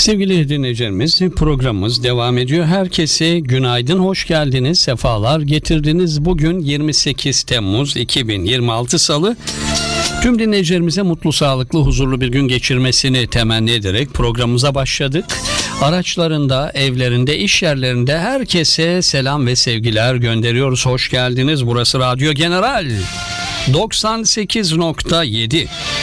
Sevgili dinleyicilerimiz, programımız devam ediyor. Herkese günaydın, hoş geldiniz, sefalar getirdiniz. Bugün 28 Temmuz 2026 Salı. Tüm dinleyicilerimize mutlu, sağlıklı, huzurlu bir gün geçirmesini temenni ederek programımıza başladık. Araçlarında, evlerinde, iş yerlerinde herkese selam ve sevgiler gönderiyoruz. Hoş geldiniz. Burası Radyo General 98.7.